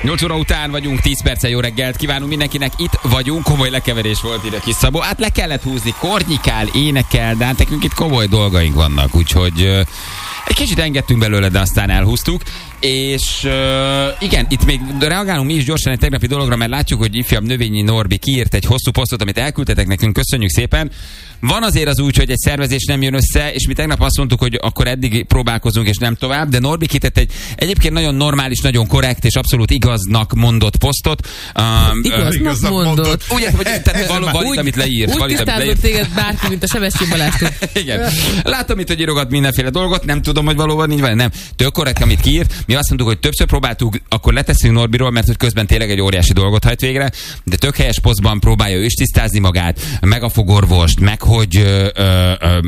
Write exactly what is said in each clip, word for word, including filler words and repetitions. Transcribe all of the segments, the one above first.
nyolc óra után vagyunk, tíz perccel jó reggelt kívánunk mindenkinek. Itt vagyunk, komoly lekeverés volt ide kis Szabó. Hát le kellett húzni, kornyikál, énekel, de hát nekünk itt komoly dolgaink vannak, úgyhogy uh, egy kicsit engedtünk belőle, de aztán elhúztuk. És uh, igen, itt még reagálunk mi is gyorsan egy tegnapi dologra, mert látjuk, hogy ifjabb Növényi Norbi kiírt egy hosszú posztot, amit elküldtetek nekünk, köszönjük szépen. Van azért az úgy, hogy egy szervezés nem jön össze, és mi tegnap azt mondtuk, hogy akkor eddig próbálkozunk, és nem tovább, de Norbi kitett egy egyébként nagyon normális, nagyon korrekt és abszolút igaznak mondott posztot. Um, igaznak uh, mondott. Úgy, hogy tehát való, valid, amit leírt. Úgy valid, tisztázott téged bárki, mint a Sebestyén Balázs. Igen. Látom itt, hogy írogat mindenféle dolgot, nem tudom, hogy valóban így van, nem. Tök korrekt, amit kiírt. Mi azt mondtuk, hogy többször próbáltuk, akkor leteszünk Norbiról, mert hogy közben tényleg egy óriási dolgot hajt végre, de tök helyes posztban próbálja ő is tisztázni magát, meg a fogorvost, meg hogy ö, ö, ö,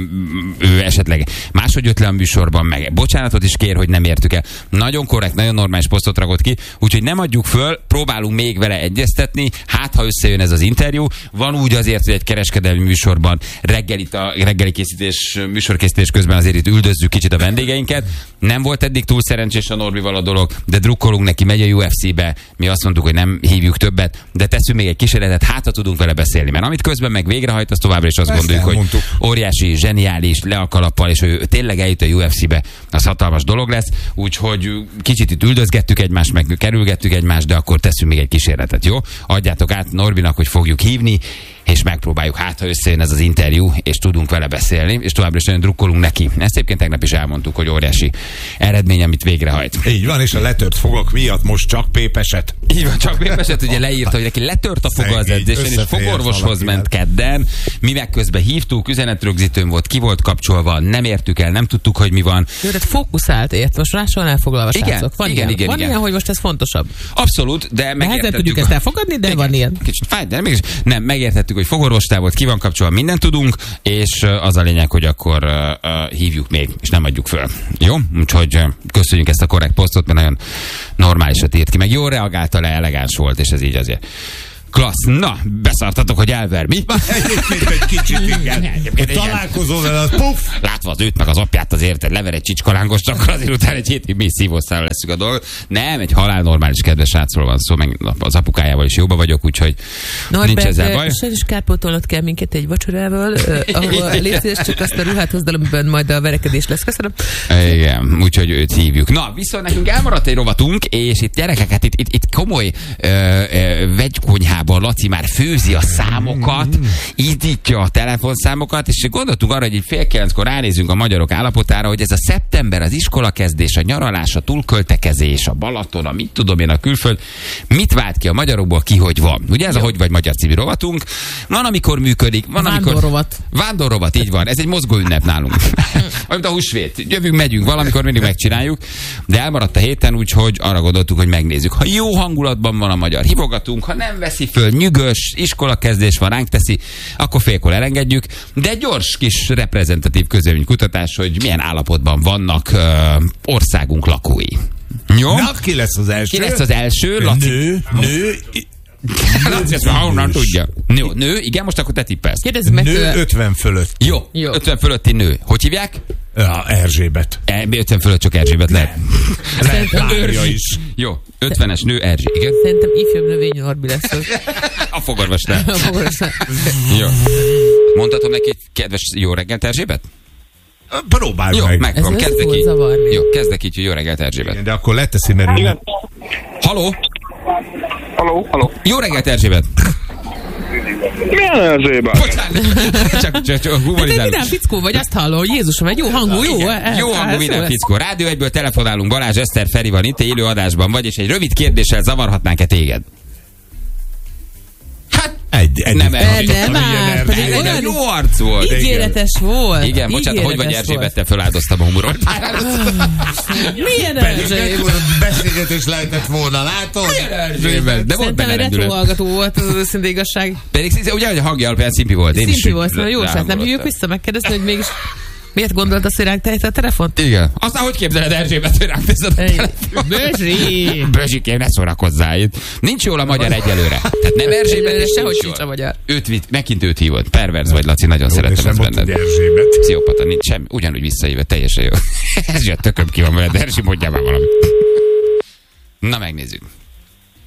ő esetleg máshogy jött le a műsorban, meg bocsánatot is kér, hogy nem értük el. Nagyon korrekt, nagyon normális posztot rakott ki, úgyhogy nem adjuk föl, próbálunk még vele egyeztetni, hát ha összejön ez az interjú. Van úgy azért, hogy egy kereskedelmi műsorban reggelit a reggeli készítés, műsorkészítés közben azért itt üldözzük kicsit a vendégeinket. Nem volt eddig túl szerencsés a Norbival a dolog, de drukkolunk neki, megy a U F C-be. Mi azt mondtuk, hogy nem hívjuk többet, de teszünk még egy kísérletet, hát ha tudunk vele beszélni. Mert amit közben meg végrehajt, az továbbra is azt ezt gondoljuk, hogy óriási, zseniális, le a kalappal, és ő tényleg eljut a U F C-be, az hatalmas dolog lesz. Úgyhogy kicsit itt üldözgettük egymást, meg kerülgettük egymást, de akkor teszünk még egy kísérletet, jó? Adjátok át Norbinak, hogy fogjuk hívni, és megpróbáljuk, hát ha összejön ez az interjú, és tudunk vele beszélni, és továbbra is nagyon drukkolunk neki. Ezt egyébként tegnap is elmondtuk, hogy óriási eredmény, amit végrehajt. Így van, és a letört fogak miatt most csak pépeset. Így van, csak pépeset, ugye leírta, hogy neki letört a foga az edzésen, és fogorvoshoz ment kedden. Mi meg közben hívtuk, üzenetrögzítőn volt, ki volt kapcsolva, nem értük el, nem tudtuk, hogy mi van. Jó, tehát fókuszált ért, most máshol elfoglalva, igen, srácok. Van igen, ilyen, igen, van igen. ilyen, hogy most ez fontosabb. Abszolút, de megértettük. tudjuk ezt elfogadni, de igen, van ilyen. Kicsit fáj, de mégis nem, megértettük, hogy fogorvostál volt, ki van kapcsolva, mindent tudunk, és az a lényeg, hogy akkor uh, uh, hívjuk még, és nem adjuk föl. Jó? Úgyhogy uh, köszönjük ezt a korrekt posztot, mert nagyon normálisat írt ki, meg jól reagálta le, elegáns volt, és ez így azért klassz. Na, beszartatok, hogy elver, mi? Egyébként egy kicsit, igen. Találkozol vele, az puff! Látva az őt, meg az apját azért lever egy csicskalángost, akkor azért utána egy hétig mi szívószára leszünk a dolgot. Nem, egy halál normális kedves srácról van szó, meg az apukájával is jóba vagyok, úgyhogy Norbert, nincs ezzel baj. Norbert, is kárpótolnod kell minket egy vacsorával, ahol létszés csak azt a ruhát hozd, amiben majd a verekedés lesz. Köszönöm. Igen, úgyhogy őt hívjuk. Na, viszont nekünk elmaradt egy rovatunk, és itt gyerekek, hát itt, itt, itt komoly ö, ö, vegykonyhában Laci már főzi a számokat, ídítja a telefonszámokat, és gondoltunk arra, hogy egy fél kilenckor ránézünk a magyarok állapotára, hogy ez a szeptember, az iskolakezdés, a nyaralás, a túlköltekezés, a Balaton, a mit tudom én, a külföld, mit vált ki a magyarokból, ki hogy van. Ugye ez a Hogy vagy magyar című rovatunk. Van, amikor működik, van, amikor... Vándorrovat. Vándorrovat, így van. Ez egy mozgó ünnep nálunk. Amit a húsvét. Jövünk, megyünk, valamikor mindig megcsináljuk, de elmaradt a héten, úgyhogy arra gondoltuk, hogy megnézzük. Ha jó hangulatban van a magyar, hívogatunk, ha nem veszi föl, nyűgös, iskolakezdés van, ránk teszi, akkor félkor elengedjük, de gyors kis reprezentatív közvéleménykutatás, hogy milyen állapotban vannak uh, országunk lakói. Jó? Na, ki lesz az első? Ki lesz az első? Laci. Nő, nő. Laci, ezt már honnan tudja. Nő, nő, igen, most akkor te tippelsz. Kérdezzük meg Nő tőle. ötven fölött. Jó, Jó, ötven fölötti nő. Hogy hívják? Ja, Erzsébet. E, ötven fölött csak Erzsébet lehet. Lehet Mária is. Jó, ötvenes nő Erzsé, igen. Szerintem ifjabb Növényi Norbi lesz az. A fogorvosnál. A fogorvosnál. Jó. Mondhatom neki, kedves jó reggelt Erzsébet? Próbálj Jó, meg. megpróbálom. Ez Kezdek össze így. fog zavarni. Jó, kezdek így, hogy jó reggelt Erzsébet. De akkor leteszi, mert... Igen. Haló? Haló, haló. Jó reggelt Erzsébet. Milyen Erzsébet? Bocsánat. Csak, csak, csak De te humanizálunk. vidám fickó vagy, azt hallom, hogy Jézusom, egy jó hangú, jó? Igen, jó hangú Ez minden lesz. fickó. Rádió egyből telefonálunk, Balázs Eszter Feri van itt, élő adásban vagy, és egy rövid kérdéssel zavarhatnánk-e téged? Hát, Egy, egy, nem egy, Erzsébet. nem egy, áll, egy, pedig egy, Ez olyan- egy jó arc volt. Ígéretes volt. Igen, bocsánat, hogy vagy Ígéretes Erzsébettel föláldoztam a humorot. volt. Milyen Erzsébet? egy beszélgetés lehetett volna, látod? Erzsébet, de volt Szerintem benne egy retro rendület. hallgató volt, az őszinte igazság. Pedig szinte, ugye, hogy a hangja alapján szimpi volt. Én is Szimpi volt, szóval jó, hát nem ráhangolottam. hívjuk vissza megkérdezni, hogy mégis miért gondolt hogy ránk tehette a telefont? Igen. Aztán hogy képzeled Erzsébet, hogy ránk teszed a telefon? Bözsi! Bözsikém, ne szórakozzál itt. Nincs jól a magyar egyelőre. Tehát nem Erzsébet, és Sehogy nincs sincs jól. a magyar. Őt vitt, megint őt hívott. Perverz vagy, Laci, nagyon És szeretem nem ezt mondta, benned. hogy Erzsébet. Pszichopata, nincs semmi. Ugyanúgy visszahívott, teljesen jó. Erzsébet, tököm ki van veled, Erzsi, mondjál már valamit. Na, megnézzük.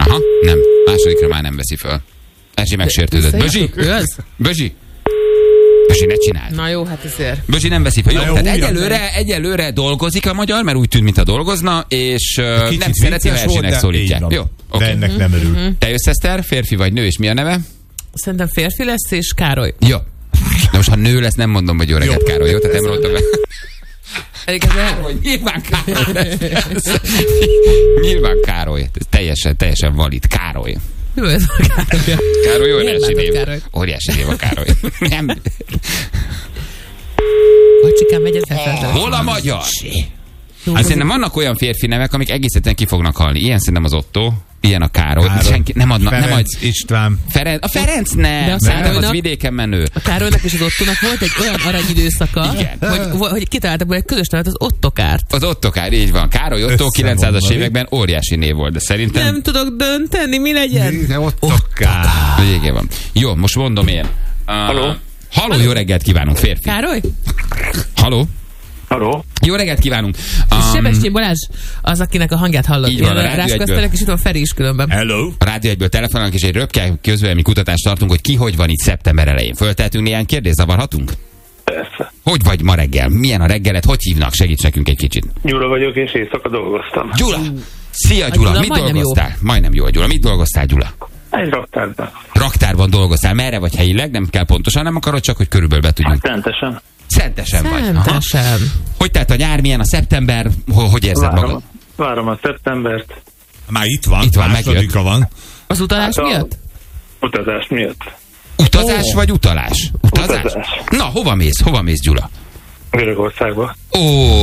Aha, nem. Másodikra már nem veszi föl. Erzsi megsértődött. Bözsi? Bözsi? Bözsi, ne csináld. Na jó, hát ezért. Bözsi nem veszi fel. Jó, jó, tehát újabb, egyelőre, egyelőre dolgozik a magyar, mert úgy tűnt, mintha dolgozna, és uh, nem szereti, ha Erzsinek szólítják. Jó, oké. okay. De ennek nem örül. Mm-hmm. Te jössz, Eszter, férfi vagy nő, és mi a neve? Szerintem férfi lesz, és Károly. Jó. De most, ha nő lesz, nem mondom, hogy jó reggelt, Károly, jó? Tehát nem róltam be. Károly, nyilván Károly. Nyilván Károly. Ez teljesen, teljesen valid. Károly. Jó, ez a Károly. Károly, óriási név. Károly. Óriási név a Károly. Nem. Bacsikám, megy ez. Hol a magyar? Hát szerintem vannak olyan férfi nevek, amik egészen ki fognak halni. Ilyen szerintem az Otto, ilyen a Károly. Károly. Senki nem adnak, Ferenc, nem adj. István. Ferenc, a Ferenc nem. De a Szerintem az Károlynak- vidéken menő. A Károlynak és az Ottónak volt egy olyan aranyidőszaka, Igen. hogy, hogy kitaláltak volna egy közös nevet, az Ottokárt. Az Ottokár, így van. Károly Otto Összevonva, kilencszázas mi? években óriási név volt, de szerintem... Nem tudok dönteni, mi legyen. De ott Ottokár. Végén van. Jó, most mondom én. Uh, Haló? Haló, jó reggelt kívánunk, férfi. Károly? Haló? Haló? Jó reggelt kívánunk. És Um, Sebestyén Balázs az, akinek a hangját hallott. Így van, a Ilyen Rádió rásköztelek, és itt van Feri is különben. Hello. a Rádió egyből telefonálunk, és egy röpke közvélemény kutatást tartunk, hogy ki hogy van itt szeptember elején. Föltehetünk néhány kérdést, zavarhatunk? Persze. Hogy vagy ma reggel? Milyen a reggelet? Hogy hívnak? Segíts nekünk egy kicsit. Gyula vagyok, és éjszaka dolgoztam. Gyula! Szia, Gyula! Gyula Mit majdnem dolgoztál? Jó. Majdnem jó, Gyula. Mit dolgoztál, Gyula? Egy raktárban. Raktárban dolgoztál. Merre vagy helyileg? Nem kell pontosan, nem akarod, csak hogy körülbelül be tudjunk. Szentesen. Szentesen vagy. Aha. Szentesen. Hogy telt a nyár, milyen a szeptember? Ho- Hogy érzed Várom, magad? várom a szeptembert. Már itt van, Itt van, másodika van. Az utalás Hát a- miatt? Utazás miatt. Utazás Ó. vagy utalás? Utazás? Utazás. Na, hova mész? Hova mész, Gyula? Görögországba. Ó,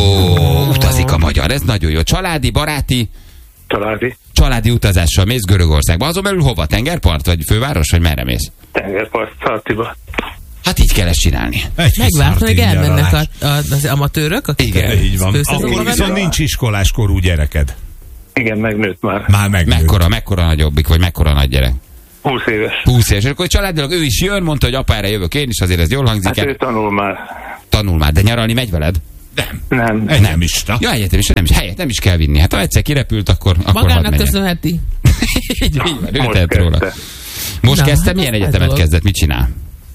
utazik a magyar. Ez nagyon jó. Családi, baráti, Családi. családi utazással mész Görögországba. Azon belül hova? Tengerpart vagy főváros, vagy merre mész? Tengerpart. Szartiba. Hát így kell ezt csinálni. Egy kis Megvártam, hogy szardin elmennek nyaralás. a, a, az amatőrök, akik Igen. Így van. főszezonban Akkor vannak. viszont nincs iskoláskorú gyereked. Igen, megnőtt már. Már megnőtt. Mekkora, mekkora nagyobbik, vagy mekkora nagy gyerek? húsz éves. húsz éves. És akkor családilag ő is jön, mondta, hogy apára jövök én is, azért ez jól hangzik Hát el. ő tanul már. Tanul már, de nyaralni megy veled? Nem. Nem. Egyetemista. Ja, egyetem is, nem is, helyet nem is kell vinni. Hát ha egyszer kirepült, akkor, akkor hadd Magának menjen. köszönheti. így, így van, ő Most tehet róla. kezdte. Most Na, kezdte? hát Milyen ez egyetemet dolog. kezdett? Mit csinál?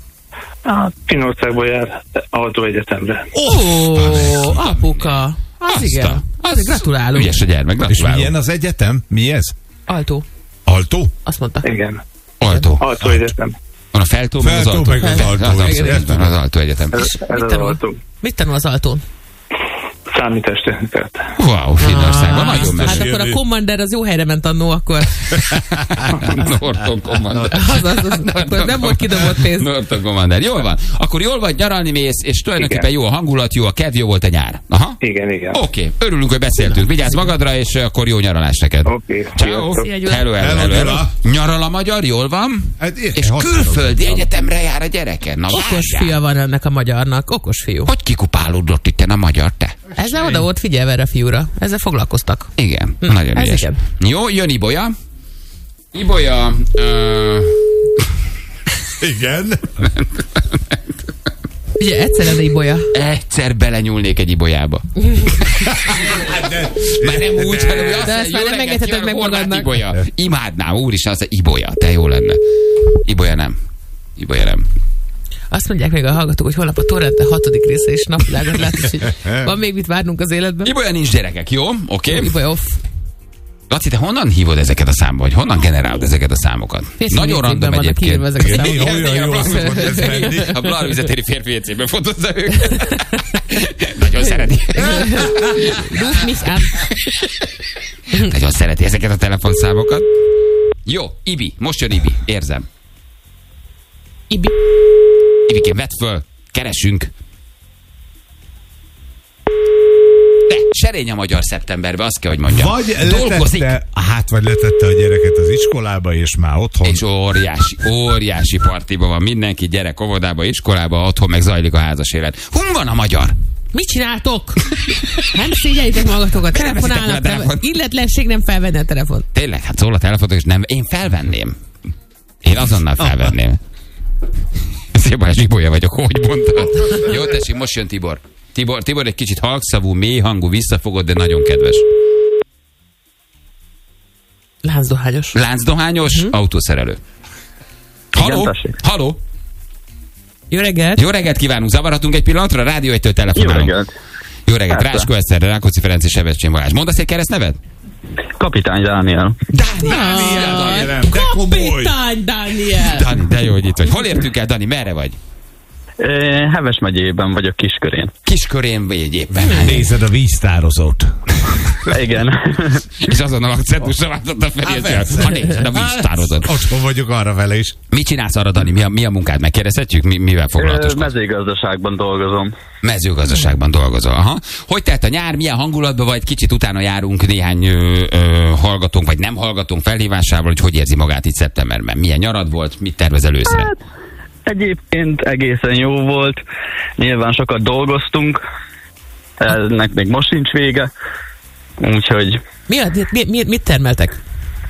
Hát Finországba jár autóegyetemre. Ó, apuka. Az Azt igen. a- Az gratulálunk. Ügyes a gyermek, És gratulálok. milyen az egyetem? Mi ez? Altó. Altó? Azt mondta. Igen. Altó. Autóegyetem. Van a Feltó, meg az Feltó, Altó. meg az Altó, Az igen. Altó, így van, az Altó Egyetem. Ez, És ez mit az tanul? autó. Mit tanul az Altón? Számítástechnikát. Wow, Finnországban, Ah, nagyon Hát meső. akkor a Commander az jó helyre ment annó, akkor Norton Commander. az, az, az, akkor nem volt kidobott pénz. Norton Commander. Jól van. Akkor jól vagy, nyaralni mész, és tulajdonképpen Igen. jó a hangulat, jó a kedv, jó volt a nyár. Aha. Igen, igen. Oké, okay. Örülünk, hogy beszéltünk. Vigyázz magadra, és akkor jó nyaralás neked. Oké. Ciao. Szia, Gyula. Hello, hello, Hello, hello, hello. Gyula. Nyaral a magyar, jól van? Hát, én- És határozottan. külföldi egyetemre jár a gyereke. Na, Okos várjál. fia van ennek a magyarnak. Okos fiú. Hogy kikupálódott itt a magyar, te? Ezzel oda volt figyelve erre a fiúra. Ezzel foglalkoztak. Igen, Hm, nagyon ez ügyes. igen. Jó, jön Ibolya. Ibolya... Uh, Igen. Ugye egyszerre de Ibolya. egyszer belenyúlnék egy Ibolyába. De, Már nem úgy, hanem hogy azt De ezt mondja, már jó nem reggelt engedheted kívánok, meg Horváth magadnak. Ibolya. Imádnám, úristen, azt mondja, Ibolya, te jó lenne. Ibolya nem. Ibolya nem. Azt mondják még a hallgatók, hogy holnap a Torrente hatodik része és napvilágot lát, úgyhogy van még mit várnunk az életben. Ibolya nincs gyerekek, jó? Oké? Okay. Ibolya off. Laci, te honnan hívod ezeket a számokat? Vagy honnan generálod ezeket a számokat? Férfi Nagyon nézőkben random vannak írva egyébként. ezek a Igen, számok. néha olyan jól szokott ez menni. A Blarvizetéri férfi vécében fotózza őket. Nagyon szereti. Ruf mich an. Nagyon szereti ezeket a telefonszámokat. Jó, Ibi, most jön Ibi, érzem. Ibi. Ibikém, vedd föl, keresünk. De, serény a magyar szeptemberben, azt kell, hogy mondjam. Vagy dolgozik, letette, hát vagy letette a gyereket az iskolába, és már otthon. és óriási, óriási partiban van mindenki, gyerek óvodába, iskolába, otthon meg zajlik a házas élet. Hun van a magyar? Mit csináltok? Nem szégyeljétek magatokat, telefonálnak. a telefont. Illetlenség nem felvenni a telefon. Tényleg, hát szól a telefonok, és nem, én felvenném. Én azonnal felvenném. Szia Balázs, Ibolya vagyok, hogy mondtad? Jó, tessék, most jön Tibor. Tibor, Tibor egy kicsit halkszavú, mély hangú, visszafogott, de nagyon kedves. Lánc Láncdohányos. Láncdohányos, uh-huh. autószerelő. Haló? Haló? Jó reggelt! Jó reggelt kívánunk! Zavarhatunk egy pillanatra? Rádió egytől telefonálunk. Jó reggelt! Jó reggelt! Ráskó Eszter, Rákóczi Ferenc és Sebestyén Balázs. Mondasz egy keresztnevet? Kapitány Dániel. Dániel! Dániel, de komoly! Kapitány Dániel! Dani, de jó, hogy itt vagy. Hol értünk el, Dani? Merre vagy? Heves megyében vagyok, Kiskörén. Kiskörén vagy éppen. Nézed a víztározót. Igen. És azonnal akcentusra váltott a felé. Ha nézed a víztározót. Otthon vagyok arra vele is. Mit csinálsz arra, Dani? Mi a, mi a munkád? Megkérdezhetjük? Mi, mivel foglalatoskodsz? Mezőgazdaságban dolgozom. Mezőgazdaságban dolgozol. Aha. Hogy telt a nyár? Milyen hangulatban vagy? Kicsit utána járunk néhány ö, ö, hallgatónk, vagy nem hallgatónk felhívásával, hogy hogy érzi magát itt szeptemberben. Milyen nyarad volt? Mit tervezel őszre? Hát, egyébként egészen jó volt. Nyilván sokat dolgoztunk. Ennek még most sincs vége. Úgyhogy... Mi, mi, mi, mit termeltek?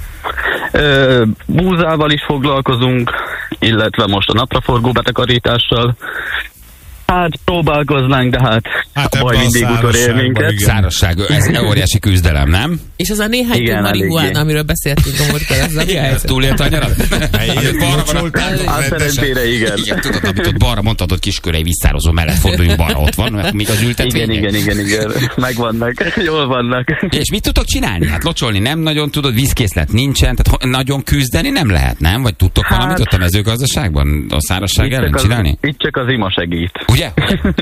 Ö, búzával is foglalkozunk, illetve most a napraforgó betakarítással. Hát próbálkoznánk, de hát, hát a baj mindig utorér minket. Szárazság, ez óriási küzdelem, nem? És az a néhány Igen, marihuán, amiről beszéltünk a múltkor, ez a mi a helyzet? Túlélt a nyarat? Hát szerencsére igen. Igen, tudod, amit ott balra mondtad, hogy Kiskörei vízszározó mellett forduljunk balra, ott van, mert még az ültetvények. Igen, igen, igen, igen. Megvannak, jól vannak. És mit tudtok csinálni? Hát locsolni nem nagyon tudod, vízkészlet nincsen, tehát nagyon küzdeni nem lehet, nem? Vagy tudtok hát, valamit ott a mezőgazdaságban, a szárazság ellen csinálni? Itt csak az ima segít. Ugye?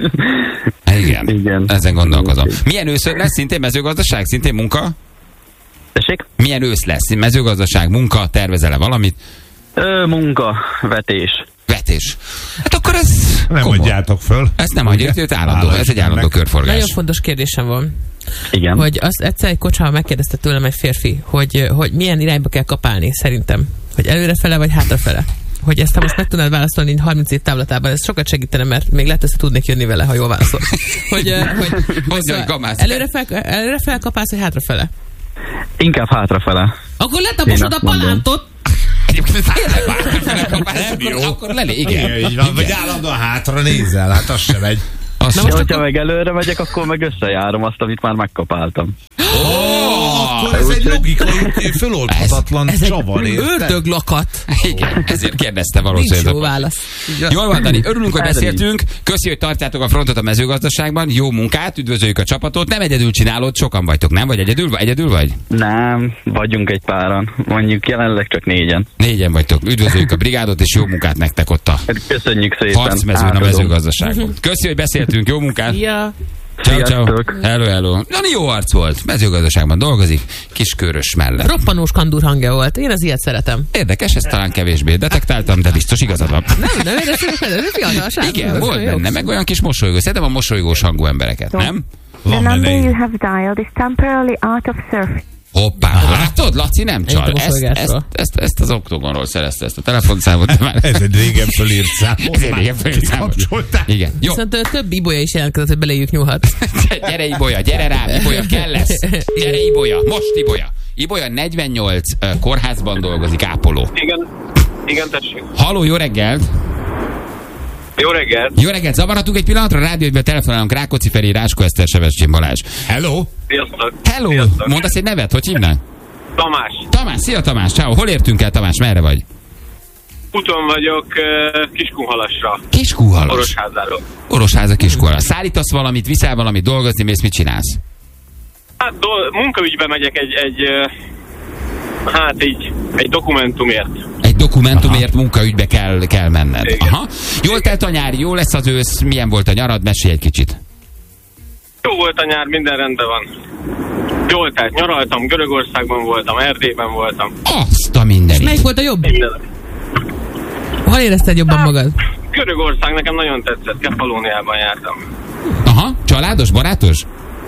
Igen. Igen. Ezen gondolkozom. Milyen őszön lesz? Szintén mezőgazdaság? Szintén munka? Tessék? Milyen ősz lesz? Mezőgazdaság, munka? Tervezel-e valamit? Ö, munka, vetés. Vetés. Hát akkor ez nem komoly. Adjátok föl. Ezt nem adjuk, ez állandó, ez egy állandó körforgás. Nagyon fontos kérdésem van. Igen. Hogy azt egyszer egy kocsában megkérdezte tőlem egy férfi, hogy, hogy milyen irányba kell kapálni szerintem. Hogy előrefele vagy hátrafele. Hogy ezt ha most meg tudnád válaszolni harminc év távlatában, ez sokat segítene, mert még lehet, hogy tudnék jönni vele, ha jól válaszol. Hogy, hogy, hogy előre, fel, előre felkapálsz, vagy hátrafele? Inkább hátrafele. Akkor letaposod a palántot. Egyébként hátrafele kapálsz, akkor, akkor lelé, igen. igen, így van, vagy állandóan hátra nézel, hát az sem megy. Na most hogyha akkor... meg előre megyek, akkor meg összejárom azt, amit már megkapáltam. Oh, akkor ez egy logikai, föloldhatatlan csavar. Ördöglakat. Igen, ezért kérdezte valószínűleg. Nincs jó válasz. Jól van, Dani, örülünk, hogy beszéltünk. Köszi, hogy tartjátok a frontot a mezőgazdaságban. Jó munkát, üdvözöljük a csapatot. Nem egyedül csinálod, sokan vagytok, nem? Vagy egyedül, egyedül vagy? Nem, vagyunk egy páran. Mondjuk jelenleg csak négyen. Négyen vagytok. Üdvözöljük a brigádot, és jó munkát nektek ott a Köszönjük szépen. harcmezőn a mezőgazdaságban. Köszi, hogy beszéltünk. Jó munkát. Ja. Ciao, ciao. Hello, hello. Dani jó arc volt. Mezőgazdaságban dolgozik, Kiskörös mellett. Roppanós kandúr hangja volt. Én az ilyet szeretem. Érdekes, ezt talán kevésbé detektáltam, de biztos igazad van. Nem, nem, ez fiatalság. Igen, volt benne, meg olyan kis mosolygó. Szerintem a mosolygós hangú embereket, nem? The number you have dialed is temporarily out of service. Hoppá, látod? Laci nem csal. Ezt, ezt, ezt, ezt az oktogonról szerezte, ezt a telefonszámot. Ez egy régen fölírt szám. Ez egy régen fölírt szám. Igen. Jó. Viszont több ibolya is jelentkezett, hogy beléjük nyúlhat. Gyere Ibolya, gyere rám, Ibolya kell lesz. Gyere Ibolya, most Ibolya. Ibolya negyvennyolc kórházban dolgozik, ápoló. Igen, igen, tessék. Halló, jó reggelt. Jó reggelt. Jó reggelt, zavarhatunk egy pillanatra, rádióban telefonálunk Rákóczi Feri, Ráskó Eszter, Sebestyén Balázs. Hello. Sziasztok. Hello. Sziasztok. Mondasz egy nevet, hogy hívnál? Tamás. Tamás, szia Tamás, ciao. Hol értünk el, Tamás, merre vagy? Úton vagyok uh, Kiskunhalasra. Kiskunhalas? Orosházáról. Orosháza, Kiskunhalas. Szállítasz valamit, viszel valamit, dolgozni, mész, mit csinálsz? Hát do- munkaügybe megyek egy, egy uh, hát így, egy dokumentumért. Egy dokumentumért munkaügybe kell, kell menned. Igen. Aha. Jól telt a nyár, jó lesz az ősz, milyen volt a nyarad, mesélj egy kicsit. Jó volt a nyár, minden rendben van. Jól telt, nyaraltam, Görögországban voltam, Erdélyben voltam. Azt a mindenit. Melyik volt a jobb? Minden. Hol érezted jobban hát, magad? Görögország nekem nagyon tetszett, Kefalóniában jártam. Aha, családos, barátos?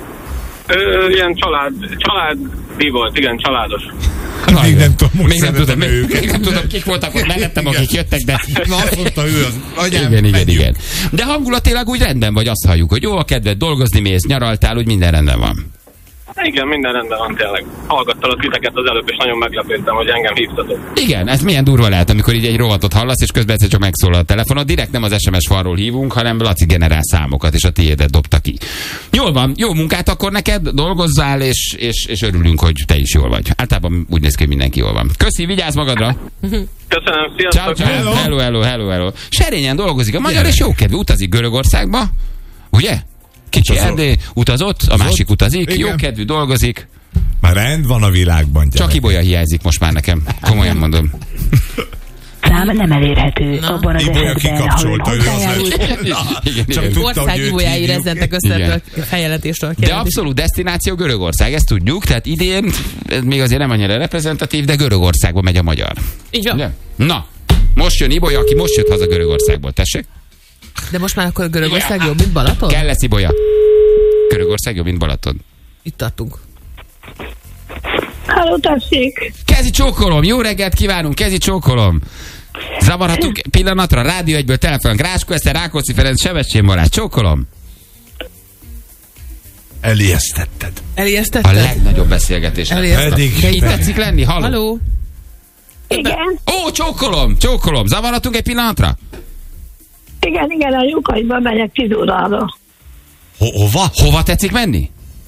Ö, ilyen család, családi volt, igen, családos. Na, még nem tudom, még nem tudom, még, még nem tudom, kik voltak ott mellettem, akik jöttek, de... Na, azt mondta ő az agyám. Igen, igen, igen. De hangulatilag úgy rendben vagy, azt halljuk, hogy jó a kedved, dolgozni mész, nyaraltál, úgy minden rendben van. Igen, minden rendben van tényleg. Hallgattalak titeket az előbb, és nagyon meglepődtem, hogy engem hívtatok. Igen, ez milyen durva lehet, amikor így egy rovatot hallasz, és közben egyszer csak megszólal a telefonod. Direkt nem az es em es falról hívunk, hanem Laci generál számokat, és a tiédet dobta ki. Jól van, jó munkát akkor neked, dolgozzál, és, és, és örülünk, hogy te is jól vagy. Általában úgy néz ki, hogy mindenki jól van. Köszi, vigyázz magadra! Köszönöm, sziasztok! Ciao, ciao. Hello, hello, hello, hello. Serényen dolgozik a magyar, és jókedvű, utazik Görögországba, ugye? Kicsi Erdély, utazott, a másik utazik, igen. Jókedvű, dolgozik. Már rend van a világban. Gyerek. Csak Ibolya hiányzik most már nekem. Komolyan mondom. Szám nem elérhető. Na. Abban az Ibolya esetben, kikapcsolta, ő az hozzájárul. Ország Ibolyái rezentek össze a feljelentéstől. De abszolút desztináció Görögország, ezt tudjuk, tehát idén, ez még azért nem annyira reprezentatív, de Görögországba megy a magyar. Így van. Ugye? Na, most jön Ibolya, aki most jött haza Görögországból, tessék? De most már akkor Görögország jobb, mint Balaton? Kell lesz Ibolya. Görögország jobb, mint Balaton. Itt tartunk. Halló, tessék! Kezi csókolom, jó reggelt kívánunk, kezi csókolom. Zavarhatunk pillanatra, Rádió egyből telefonunk, Rácskó Eszter, Rákóczi Ferenc, Sebestyén Balázs, csókolom. Elijesztetted. Elijesztetted? A legnagyobb beszélgetés. Pedig. De itt tetszik lenni, halló? Halló? Igen, Ó, csókolom, csókolom, zavarhatunk egy pillanatra? igen, igen, a lyukaiban megyek tíz órára. Ho- hova? Hova tetszik menni?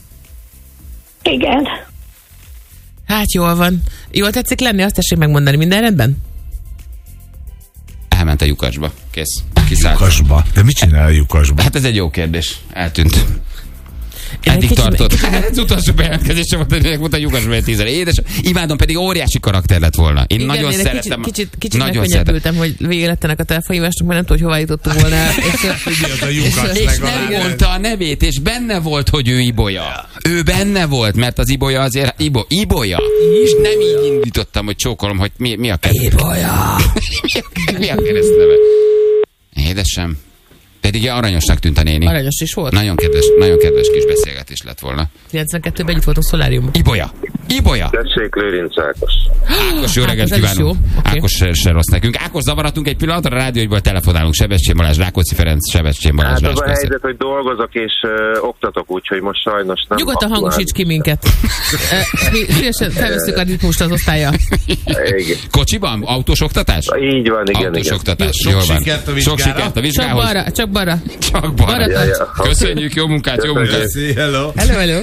Igen. Hát jól van. Jól tetszik lenni, azt tessék megmondani, minden rendben? Elment a lyukasba. Kész. Kiszállt. Lyukasba. De mit csinál a lyukasba? Hát ez egy jó kérdés. Eltűnt. Én Eddig egy kicsit- tartott. kicsit- Hát, az utolsó bejelentkezésem volt, hogy mondta lyukasba egy tízre. Édes, imádom, pedig óriási karakter lett volna. Én Igen, nagyon én egy szeretem. Kicsit, kicsit, kicsit nagyon megkönnyebbültem, hogy vége lettenek a telefonhívásnak, mert nem tudom, hogy hová jutottunk volna. És, Mi az a lyukas És nem legalább? mondta a nevét, és benne volt, hogy ő Ibolya. Ő benne volt, mert az Ibolya azért Ibo, Ibolya. És nem így indítottam, hogy csókolom, hogy mi, mi a keresztneve. Ibolya. mi, a, mi a keresztneve? Édesem. Pedig aranyosnak tűnt a néni. Aranyos is volt. Nagyon kedves, nagyon kedves kis beszélgetés lett volna. kilencvenkettőben együtt voltunk Szoláriumban. Ibolya. Ibolya. Tessék, Lőrinc Ákos. Ákos, jó reggelt ez is kívánunk. jó. Okay. Ákos se, se rossz nekünk. Ákos, zavaratunk egy pillanatra, a rádiógyból telefonálunk. Sebestyén Balázs, Rákóczi Ferenc, Sebestyén Balázs. Hát az a Rákóczi. helyzet, hogy dolgozok és uh, oktatok, úgyhogy most sajnos nem. Nyugodtan aktuális. hangosíts ki minket. Eh, Mi szívesen felveszünk a ritmust az osztálya. Igen. Kocsiban? Autós oktatás? Így van, igen, Autós igen. oktatás. Sok Jól van. sikert a Sok vizsgára. sikert a Csak vizsgához. balra, csak balra. Csak balra. Balra. Ja, ja. Köszönjük, jó munkát, jó munkát. Köszi, hello. Hello, hello.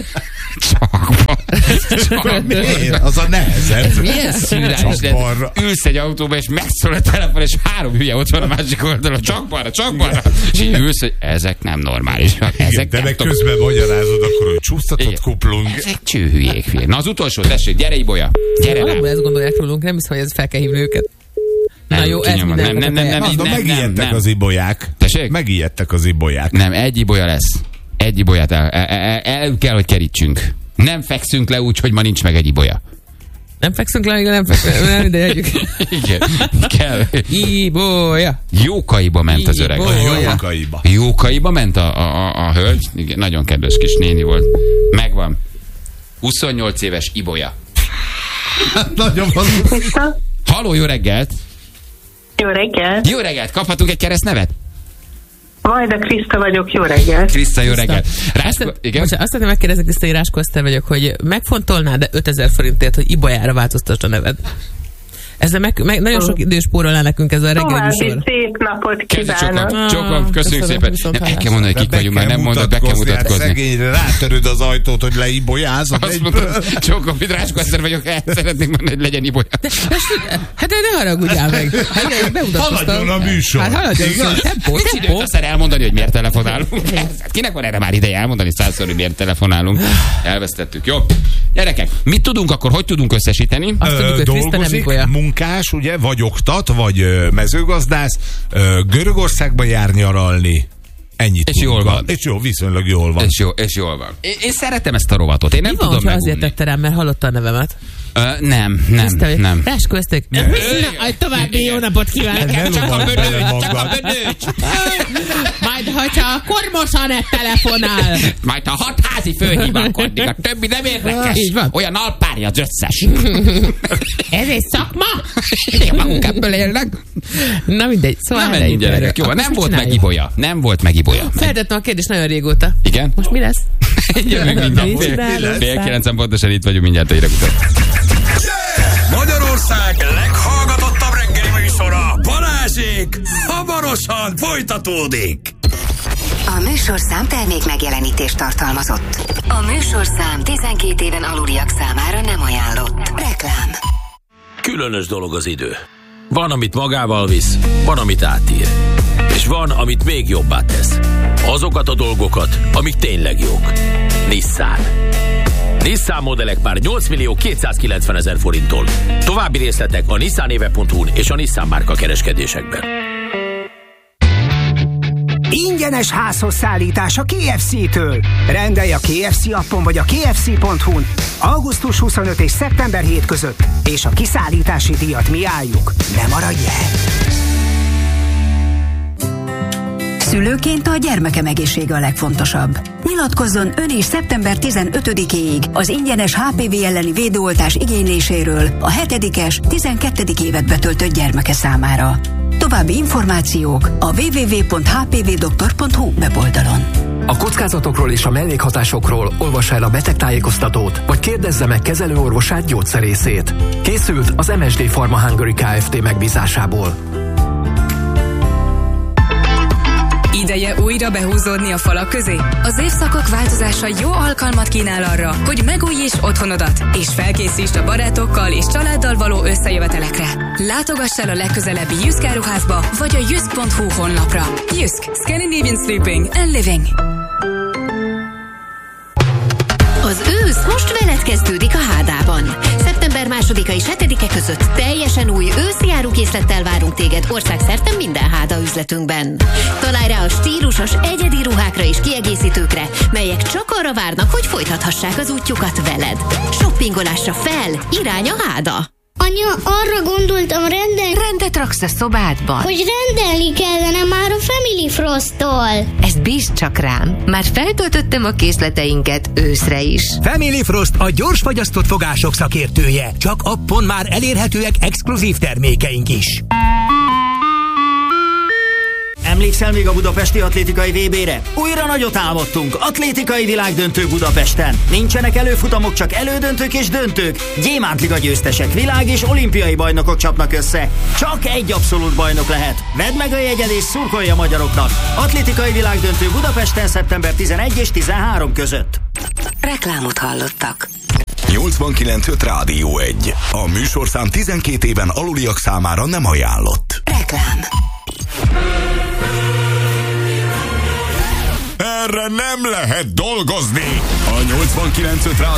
Csak balra. Miért? Az a nehezebb. Milyen szűrális Csak lehet. balra. Ülsz egy autóba, és megszól a telefon, és három hülye ott van a másik oldalon. Csak balra, csak balra. És így ülsz, hogy ezek nem normálisak. Igen, Ezek de nem meg tudom. közben magyarázod akkor, hogy csúsztatott Igen. kuplung. Ezek csőhülyék, figyelj. Na az utolsó, tessék, gyere Ibolya. Gyere rá. Alapból ezt gondolják rólunk, nem hiszem, hogy ez fel kell hívni őket. Na Nem, jó, ez kinyomod. minden. Nem, nem, nem, nem, Az, nem, megijedtek nem. az ibolyák. Tessék? Megijedtek az ibolyák. Nem, egy Ibolya lesz. Egy Ibolyát el, el, el, el kell, hogy kerítsünk. Nem fekszünk le úgy, hogy ma nincs meg egy Ibolya. Nem fekszünk le, nem fekszünk, nem ide együk. Igen, kell. Ibolya. Jókaiba ment az öreg. Ibolya. A jókaiba. Jókaiba ment a, a, a, a hölgy. Igen, nagyon kedves kis néni volt. Megvan. huszonnyolc éves Ibolya. Nagyon van. Halló, jó reggelt! Jó reggel. Jó reggelt! Kaphatunk egy keresztnevet? Vajda Kriszta vagyok, jó reggel. Kriszta, jó reggelt! Rászko, Azt, igen? most azt szeretném megkérdezni, Kriszta, hogy Rácskó Eszter vagyok, hogy megfontolnád-e ötezer forintért, hogy Ibolyára változtasd a neved? Ezzel meg, meg, nagyon sok idős spórolná nekünk ez a reggeli További műsor. szép napot Kezdjük kívánok. csokon. Csokon, köszönjük Köszönöm, szépen. viszont Nem, el kell mondani, hogy kik Be vagyunk, már kell nem mondod, be kell mutatkozni, hát mutatkozni. Szegényre rátöröd az ajtót, hogy leibolyázod. Azt mondom, Csokon, mit Rácskó Eszter vagyok, el szeretnék mondani, hogy legyen Ibolya. Hát de ne haragudjál meg. Hát bemutatkoztam. Haladjon a műsor. Hát haladjon, Igaz? tempó, Nincs időt tempó. aztán elmondani, hogy miért telefonálunk. Hát kinek van erre már ideje elmondani százszor, hogy miért telefonálunk? Elvesztettük. Jó. Gyerekek, mit tudunk akkor, hogy tudunk összesíteni? Azt tudjuk, hogy Kriszta nem Dolgozik, Ibolya. munkás, ugye, vagy oktat, vagy ö, mezőgazdász, ö, Görögországba jár nyaralni. Ennyit És tudunk. jól van. És jó, viszonylag jól van. És, jó, és jól van. Én, én szeretem ezt a rovatot. Én nem Mi van, tudom hogyha azért megugni. tette rám, mert hallotta a nevemet? Ö, nem, nem, Kriszta, hogy nem. Rácskó Eszter. Na, további jó napot kívánok. Ne lovald bele magad. Majd, hogyha a kormosanet telefonál. Majd a hat házi főhívakodik, a többi nem érdekes. Így van. Olyan alpárja az összes. Ez egy szakma? Maguk ebből élnek. Na mindegy. Szóval Nem erre menjünk itt gyerekek. erre. Jó, Akkor nem mit volt meg csináljuk? Ibolya. Nem volt meg Ibolya. tempója. Feltettem a kérdést nagyon régóta. Igen? Most mi lesz? Jövünk mindjárt. Fél, fél kilencen pontosan itt vagyunk mindjárt a hírek után. Magyarország leghallgatottabb reggeli műsora, Balázsék, hamarosan folytatódik. A műsorszám termék megjelenítést tartalmazott. A műsorszám tizenkét éven aluliak számára nem ajánlott. Reklám. Különös dolog az idő. Van, amit magával visz, van, amit átír. És van, amit még jobbá tesz. Azokat a dolgokat, amik tényleg jók. Nissan. Nissan modellek már nyolc millió kétszázkilencven ezer forinttól. További részletek a nissanéve pont hu-n és a Nissan márka kereskedésekben. Ingyenes házhoz szállítás a ká ef cé-től. Rendelj a ká ef cé appon vagy a ká ef cé pont hu-n augusztus huszonötödike és szeptember hetedike között, és a kiszállítási díjat mi álljuk. Ne maradj el! Szülőként a gyermekem egészsége a legfontosabb. Nyilatkozzon ön is szeptember tizenötödikéig az ingyenes há pé vé elleni védőoltás igényléséről a hetedikes, tizenkettedik évet betöltött gyermeke számára. További információk a double-u double-u double-u pont h p v doktor pont hu weboldalon. A kockázatokról és a mellékhatásokról olvassa el a betegtájékoztatót, vagy kérdezze meg kezelőorvosát, gyógyszerészét. Készült az em es dé Pharma Hungary Kft. Megbízásából. Ideje újra behúzódni a falak közé? Az évszakok változása jó alkalmat kínál arra, hogy megújíts otthonodat, és felkészítsd a barátokkal és családdal való összejövetelekre. Látogass el a legközelebbi Jysk áruházba, vagy a jysk pont hu honlapra. Jysk. Scandinavian Sleeping and Living. Az ősz most veled kezdődik a Hádában. szeptember másodika és hetedike között teljesen új őszi árukészlettel várunk téged országszerte minden Háda üzletünkben. Találj rá a stílusos, egyedi ruhákra és kiegészítőkre, melyek csak arra várnak, hogy folytathassák az útjukat veled. Shoppingolásra fel, irány a Háda! Anya, arra gondoltam, rendelni... Rendet raksz a szobádban? Hogy rendelni kellene már a Family Frost-tól. Ezt bízd csak rám. Már feltöltöttem a készleteinket őszre is. Family Frost a gyors fagyasztott fogások szakértője. Csak appon már elérhetőek exkluzív termékeink is. Emlékszel még a budapesti atlétikai vé bére? Újra nagyot álmodtunk. Atlétikai világdöntő Budapesten. Nincsenek előfutamok, csak elődöntők és döntők. Gyémántliga győztesek, világ és olimpiai bajnokok csapnak össze. Csak egy abszolút bajnok lehet. Vedd meg a jegyed és szurkolj a magyaroknak. Atlétikai világdöntő Budapesten szeptember tizenegy és tizenhárom között. Reklámot hallottak. nyolcvankilenc öt Rádió egy. A műsorszám tizenkét éven aluliak számára nem ajánlott. Reklám. Erre nem lehet dolgozni! A nyolcvankilenc öt